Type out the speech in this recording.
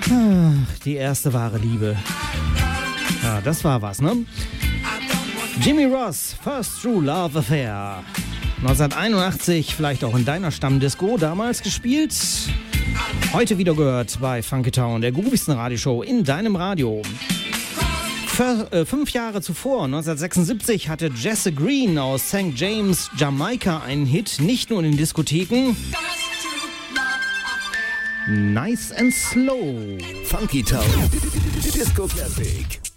Ach, die erste wahre Liebe. Ja, das war was, ne? Jimmy Ross, First True Love Affair. 1981, vielleicht auch in deiner Stammdisco damals gespielt. Heute wieder gehört bei Funky Town, der groovigsten Radioshow in deinem Radio. 5 Jahre zuvor, 1976, hatte Jesse Green aus St. James, Jamaika einen Hit, nicht nur in den Diskotheken. Nice and Slow. Funky Town, Disco Classic.